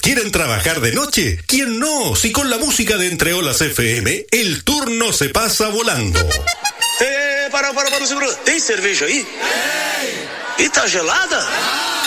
quieren trabajar de noche? ¿Quién no? Si con la música de Entre Olas FM, el turno se pasa volando. Para, seguro. Tem cerveja aí? E tá gelada?